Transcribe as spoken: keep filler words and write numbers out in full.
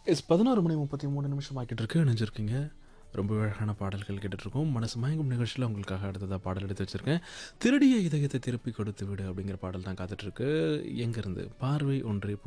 S பதினொரு மணி முப்பத்தி மூணு நிமிஷம் ஆக்கிட்டு இருக்கு. இணைஞ்சிருக்கீங்க. ரொம்ப அழகான பாடல்கள் கேட்டுட்ருக்கோம். மனசு மயங்கும் நிகழ்ச்சியில் உங்களுக்காக அடுத்ததாக பாடல் எடுத்து வச்சுருக்கேன். திருடிய இதயத்தை திருப்பி கொடுத்து விடு அப்படிங்கிற பாடல் தான் காத்துட்ருக்கு. எங்கேருந்து பார்வை ஒன்றே